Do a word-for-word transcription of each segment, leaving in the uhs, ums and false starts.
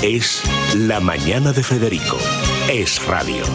Es La Mañana de Federico. Es radio.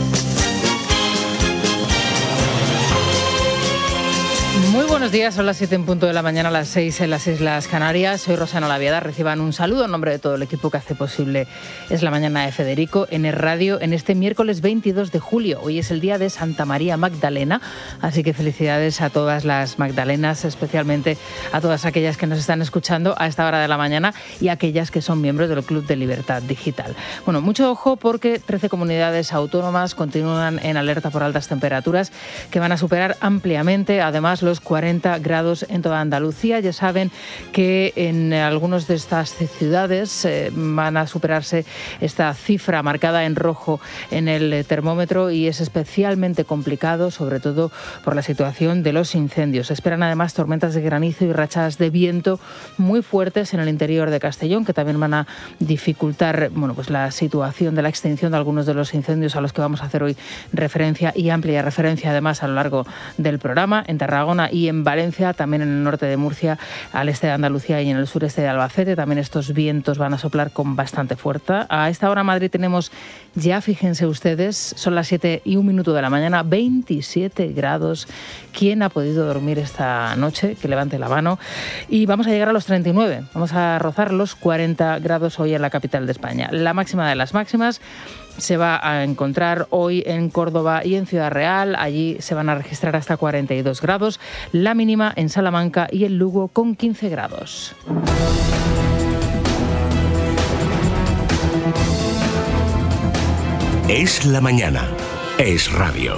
Muy buenos días, son las siete en punto de la mañana, las seis en las Islas Canarias. Soy Rosana Laviada, reciban un saludo en nombre de todo el equipo que hace posible Es la Mañana de Federico en Es Radio en este miércoles veintidós de julio. Hoy es el día de Santa María Magdalena, así que felicidades a todas las Magdalenas, especialmente a todas aquellas que nos están escuchando a esta hora de la mañana y aquellas que son miembros del Club de Libertad Digital. Bueno, mucho ojo porque trece comunidades autónomas continúan en alerta por altas temperaturas que van a superar ampliamente, además, los cuarenta grados en toda Andalucía. Ya saben que en algunas de estas ciudades eh, van a superarse esta cifra marcada en rojo en el termómetro y es especialmente complicado, sobre todo por la situación de los incendios. Se esperan además tormentas de granizo y rachas de viento muy fuertes en el interior de Castellón, que también van a dificultar bueno, pues la situación de la extinción de algunos de los incendios a los que vamos a hacer hoy referencia y amplia referencia además a lo largo del programa. En Tarragona y en Valencia, también en el norte de Murcia, al este de Andalucía y en el sureste de Albacete, también estos vientos van a soplar con bastante fuerza. A esta hora en Madrid tenemos ya, fíjense ustedes, son las siete y un minuto de la mañana, veintisiete grados. ¿Quién ha podido dormir esta noche? Que levante la mano. Y vamos a llegar a los treinta y nueve, vamos a rozar los cuarenta grados hoy en la capital de España. La máxima de las máximas se va a encontrar hoy en Córdoba y en Ciudad Real. Allí se van a registrar hasta cuarenta y dos grados. La mínima en Salamanca y en Lugo con quince grados. Es la mañana. Es radio.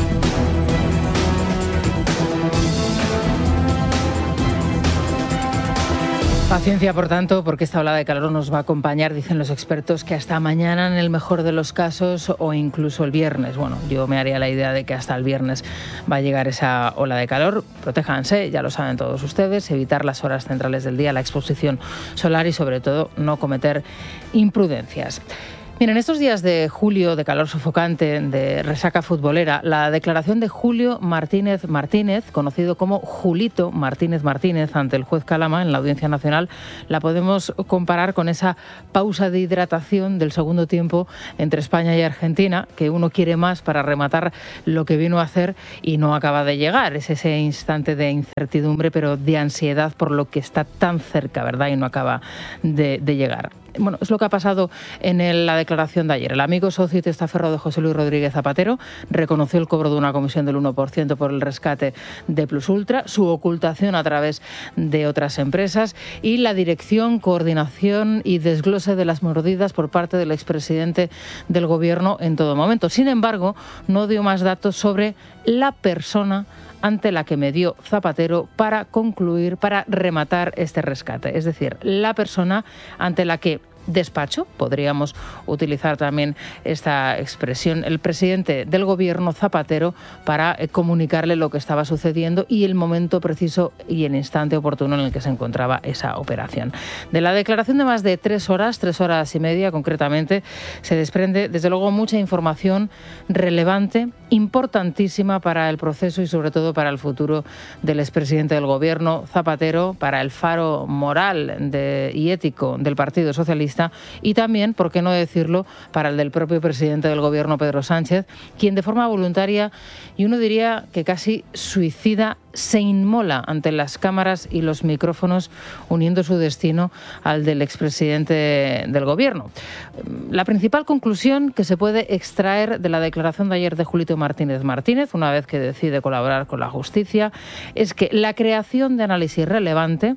Paciencia, por tanto, porque esta ola de calor nos va a acompañar, dicen los expertos, que hasta mañana en el mejor de los casos o incluso el viernes. Bueno, yo me haría la idea de que hasta el viernes va a llegar esa ola de calor. Protéjanse, ya lo saben todos ustedes, evitar las horas centrales del día, la exposición solar y sobre todo no cometer imprudencias. Miren, estos días de julio, de calor sofocante, de resaca futbolera, la declaración de Julio Martínez Martínez, conocido como Julito Martínez Martínez, ante el juez Calama en la Audiencia Nacional, la podemos comparar con esa pausa de hidratación del segundo tiempo entre España y Argentina, que uno quiere más para rematar lo que vino a hacer y no acaba de llegar. Es ese instante de incertidumbre, pero de ansiedad por lo que está tan cerca, ¿verdad? Y no acaba de, de llegar. Bueno, es lo que ha pasado en el, la declaración de ayer. El amigo, socio y testaferro de José Luis Rodríguez Zapatero reconoció el cobro de una comisión del uno por ciento por el rescate de Plus Ultra, su ocultación a través de otras empresas y la dirección, coordinación y desglose de las mordidas por parte del expresidente del Gobierno en todo momento. Sin embargo, no dio más datos sobre la persona ante la que me dio Zapatero para concluir, para rematar este rescate. Es decir, la persona ante la que despacho, podríamos utilizar también esta expresión, el presidente del Gobierno, Zapatero, para eh, comunicarle lo que estaba sucediendo y el momento preciso y el instante oportuno en el que se encontraba esa operación. De la declaración de más de tres horas, tres horas y media concretamente, se desprende desde luego mucha información relevante, importantísima para el proceso y sobre todo para el futuro del expresidente del Gobierno, Zapatero, para el faro moral de, y ético del Partido Socialista y también, por qué no decirlo, para el del propio presidente del Gobierno, Pedro Sánchez, quien de forma voluntaria y uno diría que casi suicida se inmola ante las cámaras y los micrófonos, uniendo su destino al del expresidente del Gobierno. La principal conclusión que se puede extraer de la declaración de ayer de Julito Martínez Martínez, una vez que decide colaborar con la justicia, es que la creación de análisis relevante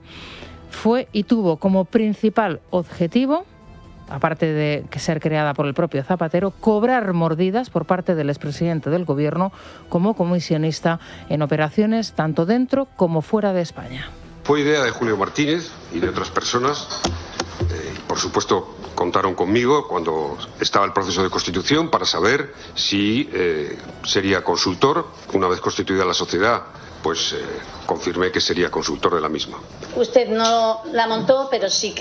fue y tuvo como principal objetivo, aparte de que ser creada por el propio Zapatero, cobrar mordidas por parte del expresidente del Gobierno como comisionista en operaciones tanto dentro como fuera de España. Fue idea de Julio Martínez y de otras personas. Eh, por supuesto, contaron conmigo cuando estaba el proceso de constitución para saber si eh, sería consultor. Una vez constituida la sociedad, pues eh, confirmé que sería consultor de la misma. Usted no la montó, pero sí que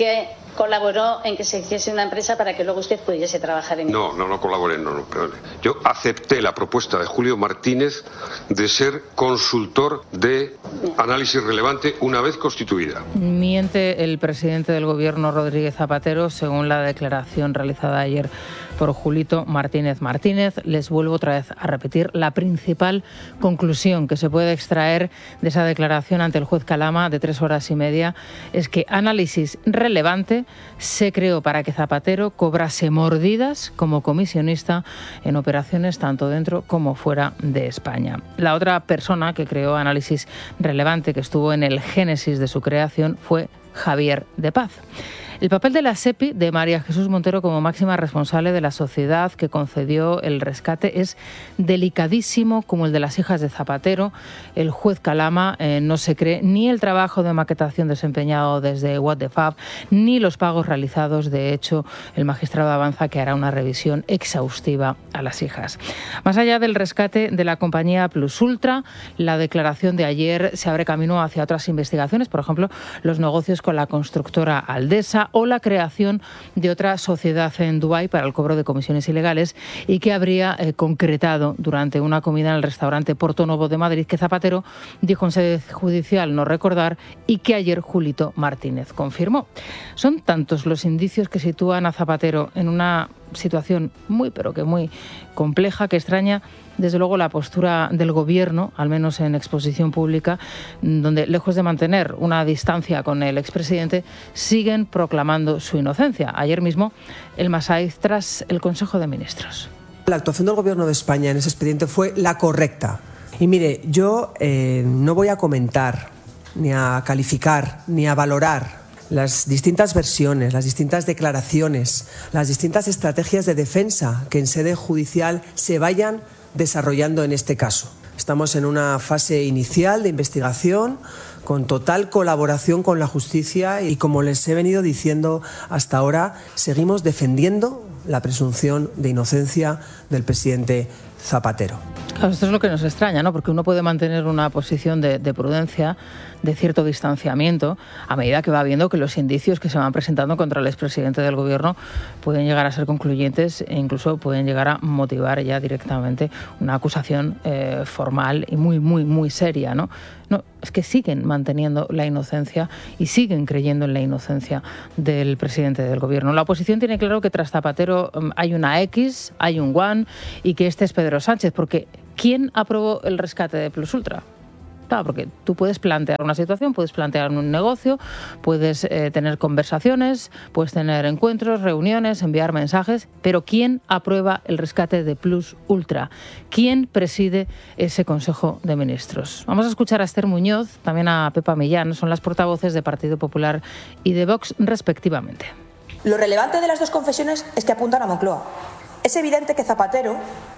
colaboró en que se hiciese una empresa para que luego usted pudiese trabajar en ella. No, no, no colaboré, no, no, perdón. Yo acepté la propuesta de Julio Martínez de ser consultor de análisis relevante una vez constituida. Miente el presidente del Gobierno, Rodríguez Zapatero, según la declaración realizada ayer por Julito Martínez Martínez. Les vuelvo otra vez a repetir la principal conclusión que se puede extraer de esa declaración ante el juez Calama de tres horas y media es que análisis relevante se creó para que Zapatero cobrase mordidas como comisionista en operaciones tanto dentro como fuera de España. La otra persona que creó análisis relevante, que estuvo en el génesis de su creación, fue Javier de Paz. El papel de la SEPI, de María Jesús Montero como máxima responsable de la sociedad que concedió el rescate, es delicadísimo como el de las hijas de Zapatero. El juez Calama eh, no se cree ni el trabajo de maquetación desempeñado desde What the Fab, ni los pagos realizados. De hecho, el magistrado avanza que hará una revisión exhaustiva a las hijas. Más allá del rescate de la compañía Plus Ultra, la declaración de ayer se abre camino hacia otras investigaciones, por ejemplo, los negocios con la constructora Aldesa o la creación de otra sociedad en Dubái para el cobro de comisiones ilegales y que habría eh, concretado durante una comida en el restaurante Porto Novo de Madrid, que Zapatero dijo en sede judicial no recordar y que ayer Julito Martínez confirmó. Son tantos los indicios que sitúan a Zapatero en una situación muy, pero que muy compleja, que extraña desde luego la postura del Gobierno, al menos en exposición pública, donde lejos de mantener una distancia con el expresidente, siguen proclamando su inocencia. Ayer mismo el Masaiz tras el Consejo de Ministros. La actuación del Gobierno de España en ese expediente fue la correcta. Y mire, yo eh, no voy a comentar, ni a calificar, ni a valorar las distintas versiones, las distintas declaraciones, las distintas estrategias de defensa que en sede judicial se vayan desarrollando en este caso. Estamos en una fase inicial de investigación con total colaboración con la justicia y, como les he venido diciendo hasta ahora, seguimos defendiendo la presunción de inocencia del presidente Zapatero. Claro, esto es lo que nos extraña, ¿no? Porque uno puede mantener una posición de, de prudencia, de cierto distanciamiento, a medida que va viendo que los indicios que se van presentando contra el expresidente del Gobierno pueden llegar a ser concluyentes e incluso pueden llegar a motivar ya directamente una acusación eh, formal y muy, muy, muy seria, ¿no? No, es que siguen manteniendo la inocencia y siguen creyendo en la inocencia del presidente del Gobierno. La oposición tiene claro que tras Zapatero um, hay una X, hay un One y que este es Pedro Sánchez, porque ¿quién aprobó el rescate de Plus Ultra? Claro, porque tú puedes plantear una situación, puedes plantear un negocio, puedes eh, tener conversaciones, puedes tener encuentros, reuniones, enviar mensajes, pero ¿quién aprueba el rescate de Plus Ultra? ¿Quién preside ese Consejo de Ministros? Vamos a escuchar a Esther Muñoz, también a Pepa Millán, son las portavoces de Partido Popular y de Vox respectivamente. Lo relevante de las dos confesiones es que apuntan a Moncloa. Es evidente que Zapatero,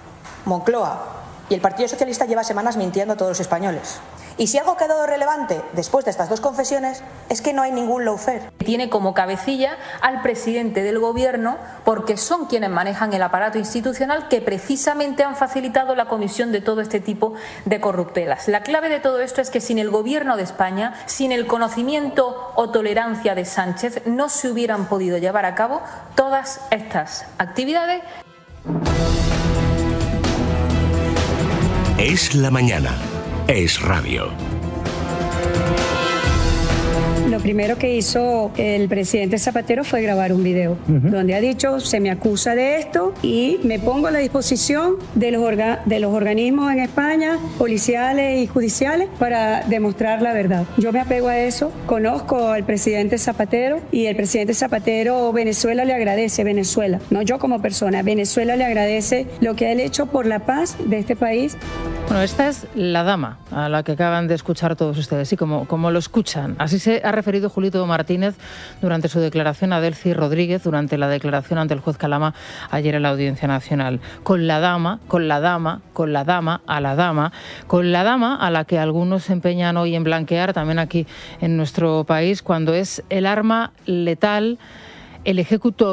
Moncloa y el Partido Socialista lleva semanas mintiendo a todos los españoles. Y si algo ha quedado relevante después de estas dos confesiones es que no hay ningún lawfare. Tiene como cabecilla al presidente del Gobierno porque son quienes manejan el aparato institucional que precisamente han facilitado la comisión de todo este tipo de corruptelas. La clave de todo esto es que sin el Gobierno de España, sin el conocimiento o tolerancia de Sánchez, no se hubieran podido llevar a cabo todas estas actividades. Es la mañana. Es radio. Lo primero que hizo el presidente Zapatero fue grabar un video uh-huh. donde ha dicho: se me acusa de esto y me pongo a la disposición de los, orga- de los organismos en España, policiales y judiciales, para demostrar la verdad. Yo me apego a eso, conozco al presidente Zapatero y el presidente Zapatero, Venezuela le agradece, Venezuela, no yo como persona, Venezuela le agradece lo que ha hecho por la paz de este país. Bueno, esta es la dama a la que acaban de escuchar todos ustedes, y como, como lo escuchan. Así se ha referido Julito Martínez durante su declaración a Delcy Rodríguez, durante la declaración ante el juez Calama ayer en la Audiencia Nacional. Con la dama, con la dama, con la dama, a la dama, con la dama a la que algunos se empeñan hoy en blanquear, también aquí en nuestro país, cuando es el arma letal, el ejecutor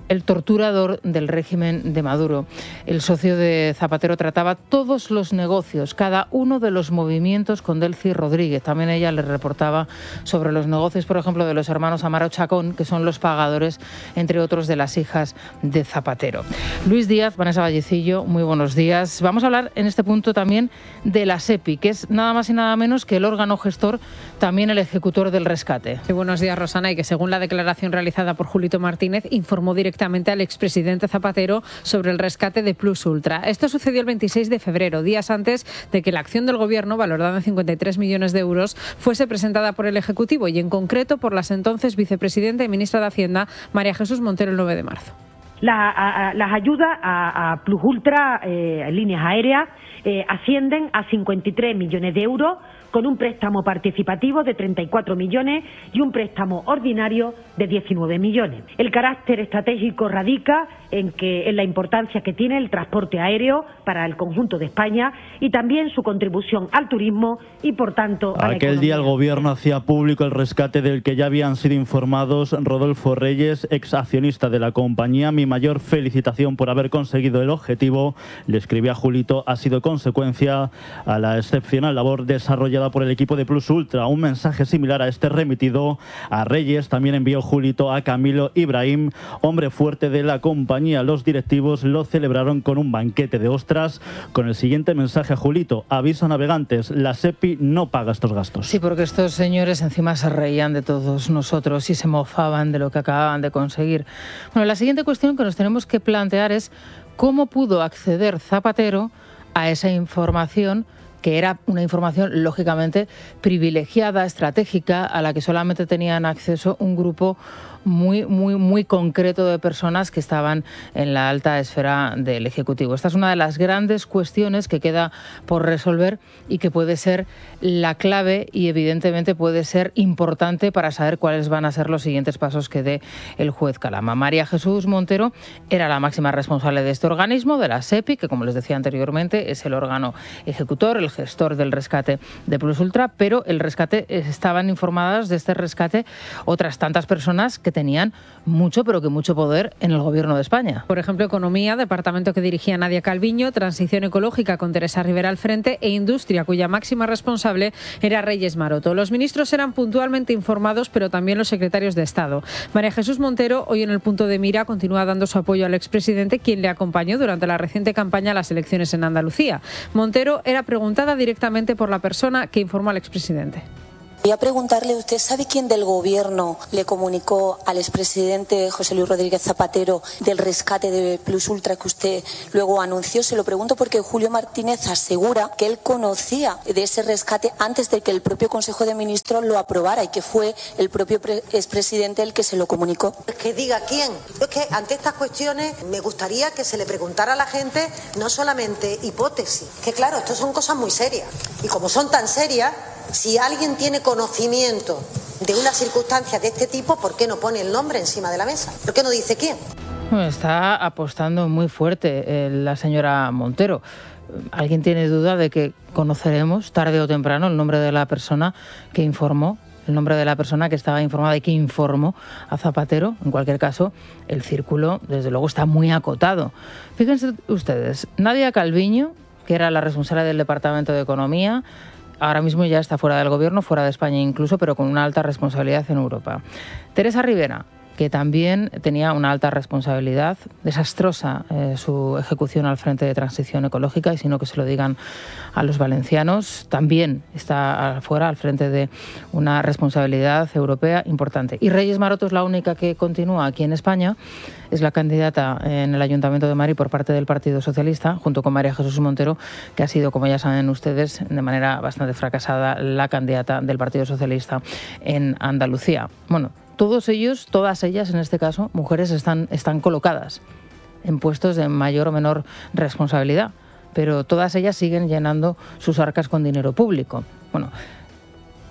el torturador del régimen de Maduro. El socio de Zapatero trataba todos los negocios, cada uno de los movimientos con Delcy Rodríguez. También ella le reportaba sobre los negocios, por ejemplo, de los hermanos Amaro Chacón, que son los pagadores, entre otros, de las hijas de Zapatero. Luis Díaz, Vanessa Vallecillo, muy buenos días. Vamos a hablar en este punto también de la SEPI, que es nada más y nada menos que el órgano gestor, también el ejecutor del rescate. Sí, buenos días, Rosana, y que según la declaración realizada por Julito Martínez, informó directamente al expresidente Zapatero sobre el rescate de Plus Ultra. Esto sucedió el veintiséis de febrero, días antes de que la acción del Gobierno, valorada en cincuenta y tres millones de euros, fuese presentada por el Ejecutivo y en concreto por las entonces vicepresidenta y ministra de Hacienda, María Jesús Montero, el nueve de marzo. La, a, a, las ayudas a, a Plus Ultra, eh, líneas aéreas, eh, ascienden a cincuenta y tres millones de euros, con un préstamo participativo de treinta y cuatro millones y un préstamo ordinario de diecinueve millones. El carácter estratégico radica en que en la importancia que tiene el transporte aéreo para el conjunto de España y también su contribución al turismo y, por tanto, a la Aquel economía. día el Gobierno hacía público el rescate del que ya habían sido informados Rodolfo Reyes, ex accionista de la compañía. Mi mayor felicitación por haber conseguido el objetivo, le escribía Julito, ha sido consecuencia a la excepcional labor desarrollada por el equipo de Plus Ultra. Un mensaje similar a este remitido a Reyes también envió Julito a Camilo Ibrahim, hombre fuerte de la compañía. Los directivos lo celebraron con un banquete de ostras, con el siguiente mensaje a Julito: aviso a navegantes, la SEPI no paga estos gastos. Sí, porque estos señores encima se reían de todos nosotros y se mofaban de lo que acababan de conseguir. Bueno, la siguiente cuestión que nos tenemos que plantear es cómo pudo acceder Zapatero a esa información, que era una información lógicamente privilegiada, estratégica, a la que solamente tenían acceso un grupo muy, muy, muy concreto de personas que estaban en la alta esfera del Ejecutivo. Esta es una de las grandes cuestiones que queda por resolver y que puede ser la clave y evidentemente puede ser importante para saber cuáles van a ser los siguientes pasos que dé el juez Calama. María Jesús Montero era la máxima responsable de este organismo, de la SEPI, que, como les decía anteriormente, es el órgano ejecutor, el gestor del rescate de Plus Ultra, pero el rescate, estaban informadas de este rescate otras tantas personas que tenían mucho, pero que mucho poder en el Gobierno de España. Por ejemplo, Economía, departamento que dirigía Nadia Calviño, Transición Ecológica con Teresa Rivera al frente e Industria, cuya máxima responsable era Reyes Maroto. Los ministros eran puntualmente informados, pero también los secretarios de Estado. María Jesús Montero, hoy en el punto de mira, continúa dando su apoyo al expresidente, quien le acompañó durante la reciente campaña a las elecciones en Andalucía. Montero era preguntada directamente por la persona que informó al expresidente. Voy a preguntarle, ¿usted sabe quién del Gobierno le comunicó al expresidente José Luis Rodríguez Zapatero del rescate de Plus Ultra que usted luego anunció? Se lo pregunto porque Julio Martínez asegura que él conocía de ese rescate antes de que el propio Consejo de Ministros lo aprobara y que fue el propio expresidente el que se lo comunicó. Que diga quién. Es que ante estas cuestiones me gustaría que se le preguntara a la gente no solamente hipótesis, que claro, esto son cosas muy serias y como son tan serias, si alguien tiene conocimiento de una circunstancia de este tipo, ¿por qué no pone el nombre encima de la mesa? ¿Por qué no dice quién? Está apostando muy fuerte eh, la señora Montero. ¿Alguien tiene duda de que conoceremos tarde o temprano el nombre de la persona que informó? El nombre de la persona que estaba informada y que informó a Zapatero. En cualquier caso, el círculo, desde luego, está muy acotado. Fíjense ustedes, Nadia Calviño, que era la responsable del Departamento de Economía, ahora mismo ya está fuera del Gobierno, fuera de España incluso, pero con una alta responsabilidad en Europa. Teresa Rivera, que también tenía una alta responsabilidad, desastrosa eh, su ejecución al frente de Transición Ecológica, y sino que se lo digan a los valencianos, también está fuera al frente de una responsabilidad europea importante. Y Reyes Maroto es la única que continúa aquí en España, es la candidata en el Ayuntamiento de Madrid por parte del Partido Socialista, junto con María Jesús Montero, que ha sido, como ya saben ustedes, de manera bastante fracasada, la candidata del Partido Socialista en Andalucía. Bueno, todos ellos, todas ellas en este caso, mujeres, están, están colocadas en puestos de mayor o menor responsabilidad, pero todas ellas siguen llenando sus arcas con dinero público. Bueno,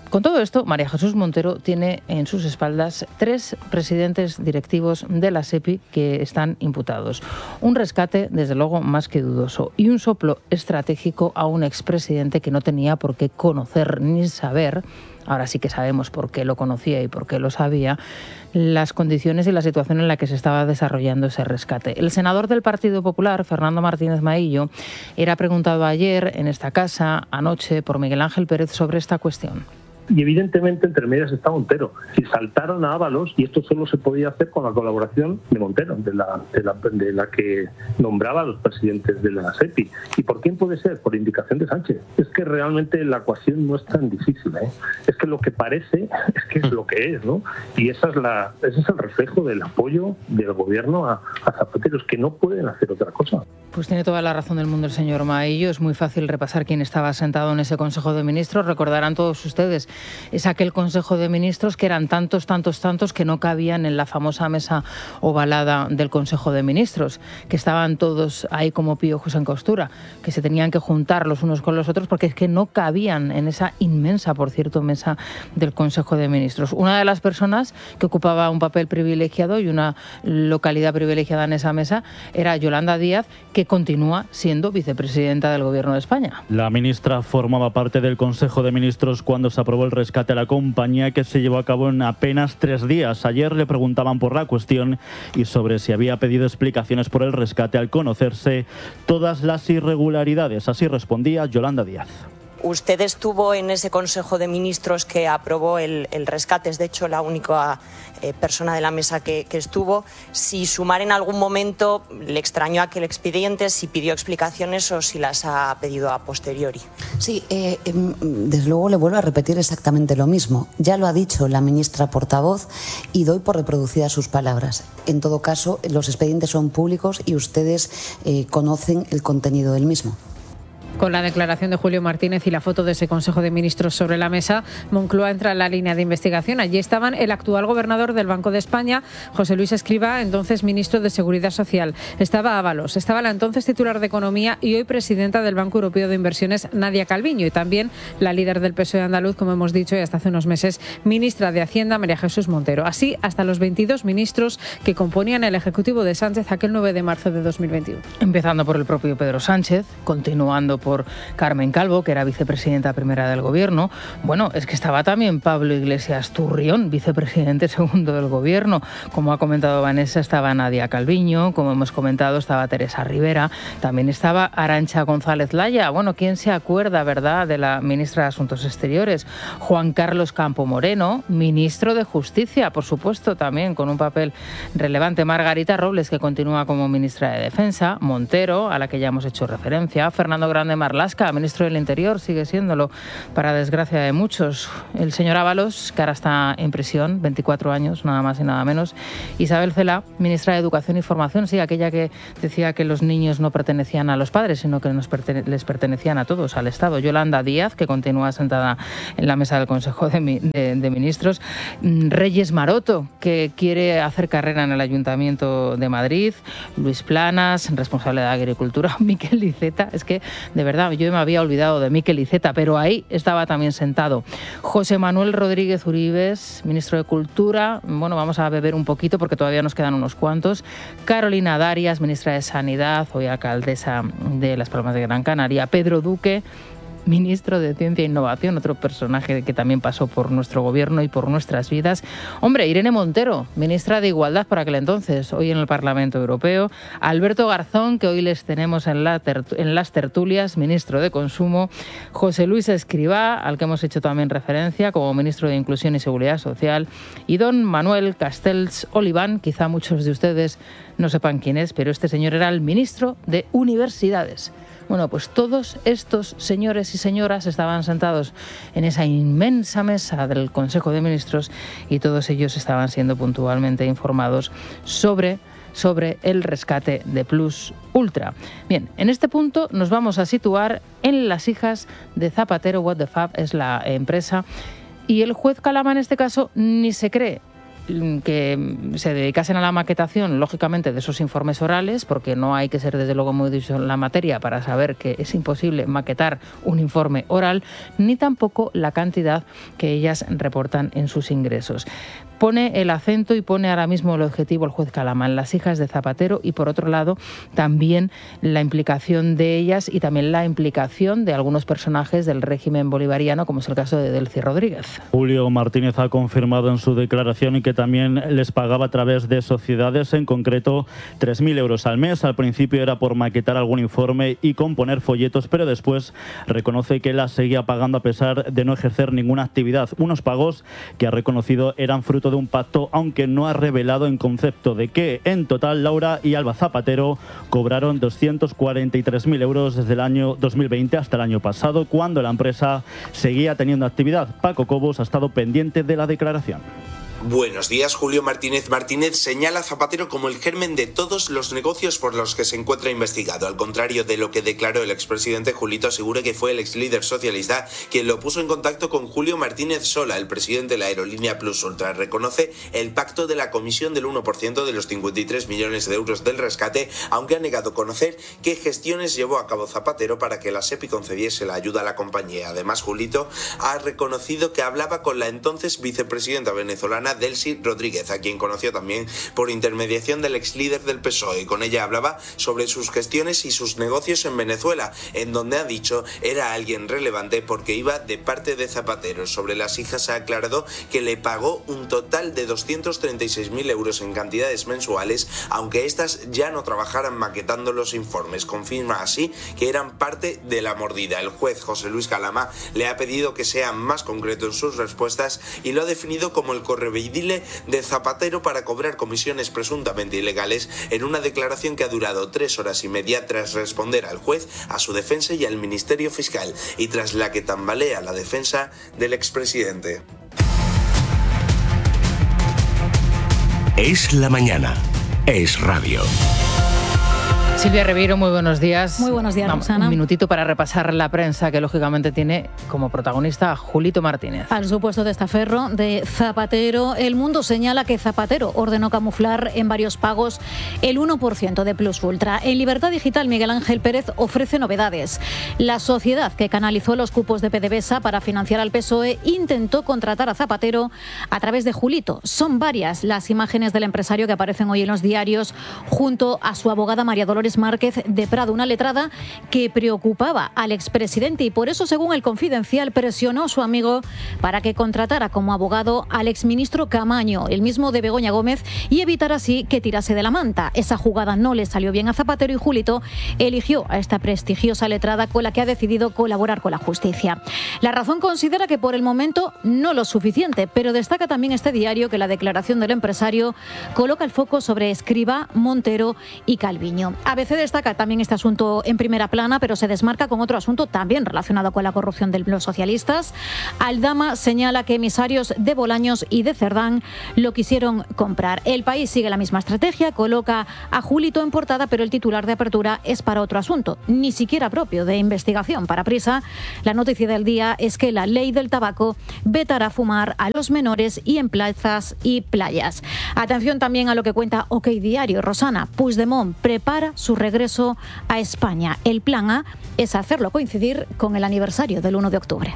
Con todo esto, María Jesús Montero tiene en sus espaldas tres presidentes directivos de la SEPI que están imputados. Un rescate, desde luego, más que dudoso, y un soplo estratégico a un expresidente que no tenía por qué conocer ni saber, ahora sí que sabemos por qué lo conocía y por qué lo sabía, las condiciones y la situación en la que se estaba desarrollando ese rescate. El senador del Partido Popular, Fernando Martínez Maillo, era preguntado ayer en esta casa, anoche, por Miguel Ángel Pérez sobre esta cuestión. Y evidentemente entre medias está Montero. Si saltaron a Ábalos, y esto solo se podía hacer con la colaboración de Montero, de la, de la, de la que nombraba a los presidentes de la SEPI. ¿Y por quién puede ser? Por indicación de Sánchez. Es que realmente la ecuación no es tan difícil, ¿eh? Es que lo que parece es que es lo que es, ¿no? Y esa es la, ese es el reflejo del apoyo del gobierno a, a Zapatero, es que no pueden hacer otra cosa. Pues tiene toda la razón del mundo el señor Maillo. Es muy fácil repasar quién estaba sentado en ese Consejo de Ministros. Recordarán todos ustedes, es aquel Consejo de Ministros que eran tantos, tantos, tantos que no cabían en la famosa mesa ovalada del Consejo de Ministros, que estaban todos ahí como piojos en costura, que se tenían que juntar los unos con los otros porque es que no cabían en esa inmensa, por cierto, mesa del Consejo de Ministros. Una de las personas que ocupaba un papel privilegiado y una localidad privilegiada en esa mesa era Yolanda Díaz, que continúa siendo vicepresidenta del Gobierno de España. La ministra formaba parte del Consejo de Ministros cuando se aprobó el rescate a la compañía, que se llevó a cabo en apenas tres días. Ayer le preguntaban por la cuestión y sobre si había pedido explicaciones por el rescate al conocerse todas las irregularidades. Así respondía Yolanda Díaz. Usted estuvo en ese Consejo de Ministros que aprobó el, el rescate, es de hecho la única eh, persona de la mesa que, que estuvo. Si Sumar en algún momento le extrañó aquel expediente, si pidió explicaciones o si las ha pedido a posteriori. Sí, eh, eh, desde luego le vuelvo a repetir exactamente lo mismo. Ya lo ha dicho la ministra portavoz y doy por reproducidas sus palabras. En todo caso, los expedientes son públicos y ustedes eh, conocen el contenido del mismo. Con la declaración de Julio Martínez y la foto de ese Consejo de Ministros sobre la mesa, Moncloa entra en la línea de investigación. Allí estaban el actual gobernador del Banco de España, José Luis Escrivá, entonces ministro de Seguridad Social. Estaba Ábalos, estaba la entonces titular de Economía y hoy presidenta del Banco Europeo de Inversiones, Nadia Calviño, y también la líder del P S O E andaluz, como hemos dicho, y hasta hace unos meses ministra de Hacienda, María Jesús Montero. Así, hasta los veintidós ministros que componían el Ejecutivo de Sánchez aquel nueve de marzo de dos mil veintiuno. Empezando por el propio Pedro Sánchez, continuando por Carmen Calvo, que era vicepresidenta primera del Gobierno. Bueno, es que estaba también Pablo Iglesias Turrión, vicepresidente segundo del Gobierno. Como ha comentado Vanessa, estaba Nadia Calviño, como hemos comentado, estaba Teresa Rivera, también estaba Arantxa González Laya. Bueno, ¿quién se acuerda, verdad, de la ministra de Asuntos Exteriores? Juan Carlos Campo Moreno, ministro de Justicia, por supuesto, también con un papel relevante. Margarita Robles, que continúa como ministra de Defensa. Montero, a la que ya hemos hecho referencia. Fernando Grande Marlaska, ministro del Interior, sigue siéndolo, para desgracia de muchos. El señor Ábalos, que ahora está en prisión, veinticuatro años, nada más y nada menos. Isabel Celaá, ministra de Educación y Formación, sí, aquella que decía que los niños no pertenecían a los padres, sino que nos pertene- les pertenecían a todos, al Estado. Yolanda Díaz, que continúa sentada en la mesa del Consejo de, de, de Ministros. Reyes Maroto, que quiere hacer carrera en el Ayuntamiento de Madrid. Luis Planas, responsable de Agricultura. Miquel Iceta, es que, de verdad, yo me había olvidado de Miquel Iceta, pero ahí estaba también sentado. José Manuel Rodríguez Uribes, ministro de Cultura. Bueno, vamos a beber un poquito porque todavía nos quedan unos cuantos. Carolina Darias, ministra de Sanidad, hoy alcaldesa de Las Palmas de Gran Canaria. Pedro Duque, ministro de Ciencia e Innovación, otro personaje que también pasó por nuestro gobierno y por nuestras vidas. Hombre, Irene Montero, ministra de Igualdad por aquel entonces, hoy en el Parlamento Europeo. Alberto Garzón, que hoy les tenemos en, la tertu- en las tertulias, ministro de Consumo. José Luis Escrivá, al que hemos hecho también referencia como ministro de Inclusión y Seguridad Social. Y don Manuel Castells Oliván, quizá muchos de ustedes no sepan quién es, pero este señor era el ministro de Universidades. Bueno, pues todos estos señores y señoras estaban sentados en esa inmensa mesa del Consejo de Ministros y todos ellos estaban siendo puntualmente informados sobre, sobre el rescate de Plus Ultra. Bien, en este punto nos vamos a situar en Las Hijas de Zapatero. What the Fab es la empresa y el juez Calama en este caso ni se cree que se dedicasen a la maquetación, lógicamente, de esos informes orales, porque no hay que ser, desde luego, muy dicho en la materia para saber que es imposible maquetar un informe oral, ni tampoco la cantidad que ellas reportan en sus ingresos. Pone el acento y pone ahora mismo el objetivo el juez Calama en las hijas de Zapatero y, por otro lado, también la implicación de ellas y también la implicación de algunos personajes del régimen bolivariano, como es el caso de Delcy Rodríguez. Julio Martínez ha confirmado en su declaración que también les pagaba a través de sociedades, en concreto tres mil euros al mes. Al principio era por maquetar algún informe y componer folletos, pero después reconoce que las seguía pagando a pesar de no ejercer ninguna actividad. Unos pagos que ha reconocido eran fruto de un pacto, aunque no ha revelado en concepto de que en total Laura y Alba Zapatero cobraron doscientos cuarenta y tres mil euros desde el año dos mil veinte hasta el año pasado, cuando la empresa seguía teniendo actividad. Paco Cobos ha estado pendiente de la declaración. Buenos días. Julio Martínez Martínez señala a Zapatero como el germen de todos los negocios por los que se encuentra investigado. Al contrario de lo que declaró el expresidente, Julito asegura que fue el ex líder socialista quien lo puso en contacto con Julio Martínez Sola, el presidente de la aerolínea Plus Ultra. Reconoce el pacto de la comisión del uno por ciento de los cincuenta y tres millones de euros del rescate, aunque ha negado conocer qué gestiones llevó a cabo Zapatero para que la SEPI concediese la ayuda a la compañía. Además, Julito ha reconocido que hablaba con la entonces vicepresidenta venezolana Delcy Rodríguez, a quien conoció también por intermediación del ex líder del P S O E. Con ella hablaba sobre sus gestiones y sus negocios en Venezuela, en donde ha dicho era alguien relevante porque iba de parte de Zapatero. Sobre las hijas ha aclarado que le pagó un total de doscientos treinta y seis mil euros en cantidades mensuales, aunque estas ya no trabajaran maquetando los informes. Confirma así que eran parte de la mordida. El juez José Luis Calama le ha pedido que sea más concreto en sus respuestas y lo ha definido como el correveidile de Zapatero para cobrar comisiones presuntamente ilegales, en una declaración que ha durado tres horas y media tras responder al juez, a su defensa y al Ministerio Fiscal, y tras la que tambalea la defensa del expresidente. Es la mañana. Es radio. Silvia Ribeiro, muy buenos días. Muy buenos días, Vamos, Roxana. Un minutito para repasar la prensa, que lógicamente tiene como protagonista a Julito Martínez. Al supuesto testaferro de Zapatero, El Mundo señala que Zapatero ordenó camuflar en varios pagos el uno por ciento de Plus Ultra. En Libertad Digital, Miguel Ángel Pérez ofrece novedades. La sociedad que canalizó los cupos de PDVSA para financiar al P S O E intentó contratar a Zapatero a través de Julito. Son varias las imágenes del empresario que aparecen hoy en los diarios junto a su abogada María Dolores Márquez de Prado, una letrada que preocupaba al expresidente y por eso, según El Confidencial, presionó a su amigo para que contratara como abogado al exministro Camaño, el mismo de Begoña Gómez, y evitar así que tirase de la manta. Esa jugada no le salió bien a Zapatero y Julito eligió a esta prestigiosa letrada con la que ha decidido colaborar con la justicia. La Razón considera que por el momento no lo suficiente, pero destaca también este diario que la declaración del empresario coloca el foco sobre Escrivá, Montero y Calviño. A B C destaca también este asunto en primera plana, pero se desmarca con otro asunto también relacionado con la corrupción de los socialistas. Aldama señala que emisarios de Bolaños y de Cerdán lo quisieron comprar. El País sigue la misma estrategia, coloca a Julito en portada, pero el titular de apertura es para otro asunto, ni siquiera propio de investigación. Para Prisa, la noticia del día es que la ley del tabaco vetará fumar a los menores y en plazas y playas. Atención también a lo que cuenta OK Diario. Rosana Puigdemont prepara su regreso a España. El plan A es hacerlo coincidir con el aniversario del uno de octubre.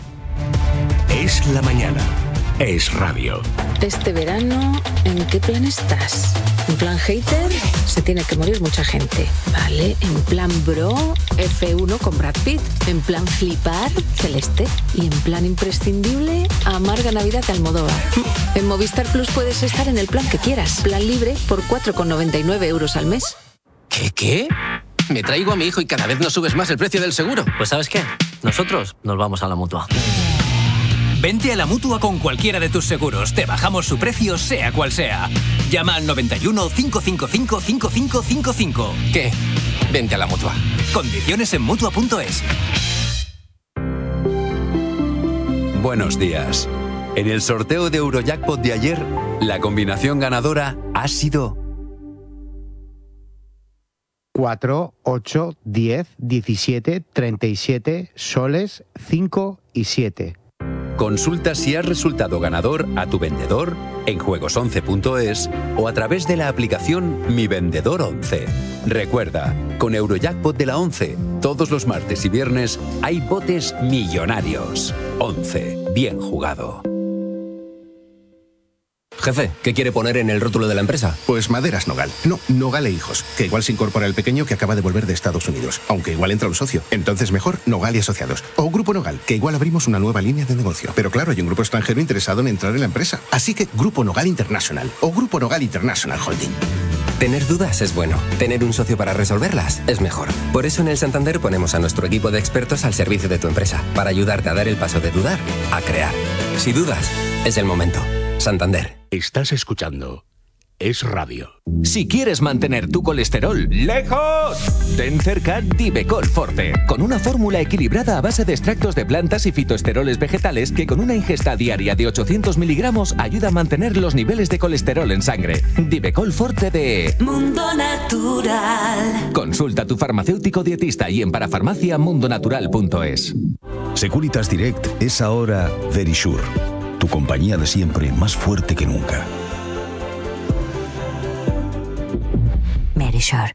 Es la mañana. Es radio. Este verano, ¿en qué plan estás? ¿En plan hater? Se tiene que morir mucha gente. Vale. ¿En plan bro? F uno con Brad Pitt. ¿En plan flipar? Celeste. ¿Y en plan imprescindible? Amarga Navidad de Almodóvar. En Movistar Plus puedes estar en el plan que quieras. Plan libre por cuatro con noventa y nueve euros al mes. ¿Qué, qué? Me traigo a mi hijo y cada vez nos subes más el precio del seguro. Pues ¿sabes qué? Nosotros nos vamos a la Mutua. Vente a la Mutua con cualquiera de tus seguros. Te bajamos su precio, sea cual sea. Llama al noventa y uno, cinco cinco cinco, cinco cinco cinco cinco. ¿Qué? Vente a la Mutua. Condiciones en Mutua punto es. Buenos días. En el sorteo de Eurojackpot de ayer, la combinación ganadora ha sido cuatro, ocho, diez, diecisiete, treinta y siete, soles, cinco y siete. Consulta si has resultado ganador a tu vendedor en juegos once punto es o a través de la aplicación Mi Vendedor once. Recuerda, con Eurojackpot de la once, todos los martes y viernes hay botes millonarios. once. Bien jugado. Jefe, ¿qué quiere poner en el rótulo de la empresa? Pues Maderas Nogal. No, Nogal e Hijos. Que igual se incorpora el pequeño que acaba de volver de Estados Unidos. Aunque igual entra un socio. Entonces mejor Nogal y Asociados. O Grupo Nogal, que igual abrimos una nueva línea de negocio. Pero claro, hay un grupo extranjero interesado en entrar en la empresa. Así que Grupo Nogal International. O Grupo Nogal International Holding. Tener dudas es bueno. Tener un socio para resolverlas es mejor. Por eso en el Santander ponemos a nuestro equipo de expertos al servicio de tu empresa. Para ayudarte a dar el paso de dudar a crear. Si dudas, es el momento. Santander. Estás escuchando Es Radio. Si quieres mantener tu colesterol lejos, ten cerca Divecol Forte, con una fórmula equilibrada a base de extractos de plantas y fitoesteroles vegetales que con una ingesta diaria de ochocientos miligramos ayuda a mantener los niveles de colesterol en sangre. Divecol Forte de Mundo Natural. Consulta a tu farmacéutico dietista y en parafarmacia mundonatural punto es. Securitas Direct es ahora Verisure, tu compañía de siempre más fuerte que nunca. Verisure.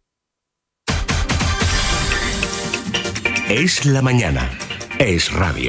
Es la mañana. Es Radio.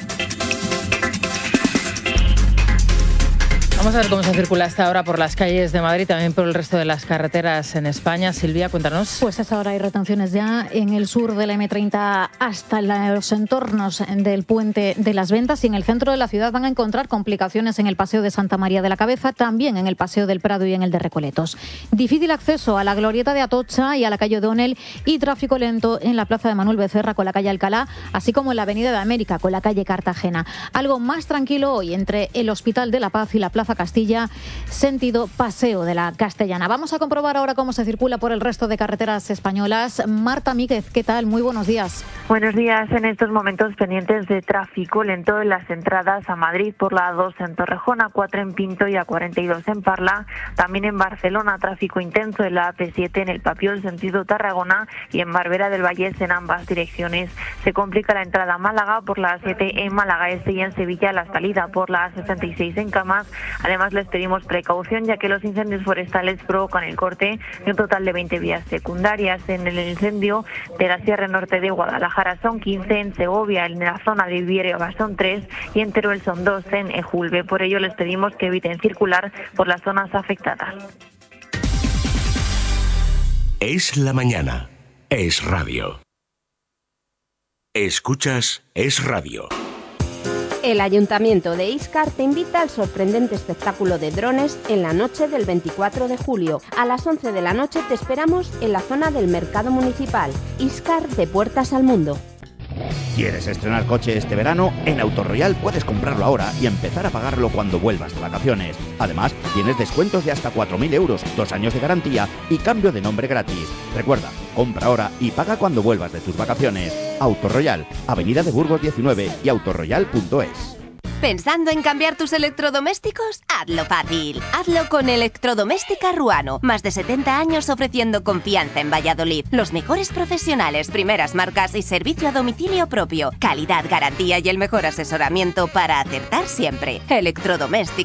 Vamos a ver cómo se circula hasta ahora por las calles de Madrid, también por el resto de las carreteras en España. Silvia, cuéntanos. Pues hasta ahora hay retenciones ya en el sur de la eme treinta hasta los entornos del Puente de las Ventas, y en el centro de la ciudad van a encontrar complicaciones en el Paseo de Santa María de la Cabeza, también en el Paseo del Prado y en el de Recoletos. Difícil acceso a la glorieta de Atocha y a la calle O'Donnell, y tráfico lento en la plaza de Manuel Becerra con la calle Alcalá, así como en la avenida de América con la calle Cartagena. Algo más tranquilo hoy entre el Hospital de la Paz y la Plaza Castilla, sentido Paseo de la Castellana. Vamos a comprobar ahora cómo se circula por el resto de carreteras españolas. Marta Míguez, ¿qué tal? Muy buenos días. Buenos días. En estos momentos pendientes de tráfico lento en las entradas a Madrid por la A dos en Torrejón, A cuatro en Pinto y A cuarenta y dos en Parla. También en Barcelona, tráfico intenso en la A P siete en el Papiol sentido Tarragona, y en Barbera del Vallés en ambas direcciones. Se complica la entrada a Málaga por la A siete en Málaga Este y en Sevilla la salida por la A sesenta y seis en Camas. Además, les pedimos precaución ya que los incendios forestales provocan el corte de un total de veinte vías secundarias. En el incendio de la Sierra Norte de Guadalajara son quince, en Segovia, en la zona de Viereba son tres y en Teruel son dos en Ejulbe. Por ello les pedimos que eviten circular por las zonas afectadas. Es la mañana. Es Radio. Escuchas Es Radio. El Ayuntamiento de Íscar te invita al sorprendente espectáculo de drones en la noche del veinticuatro de julio. A las once de la noche te esperamos en la zona del Mercado Municipal. Íscar, de puertas al mundo. ¿Quieres estrenar coche este verano? En Autorroyal puedes comprarlo ahora y empezar a pagarlo cuando vuelvas de vacaciones. Además, tienes descuentos de hasta cuatro mil euros, dos años de garantía y cambio de nombre gratis. Recuerda, compra ahora y paga cuando vuelvas de tus vacaciones. Autorroyal, Avenida de Burgos diecinueve y autorroyal punto es. ¿Pensando en cambiar tus electrodomésticos? Hazlo fácil. Hazlo con Electrodoméstica Ruano. Más de setenta años ofreciendo confianza en Valladolid. Los mejores profesionales, primeras marcas y servicio a domicilio propio. Calidad, garantía y el mejor asesoramiento para acertar siempre. Electrodoméstica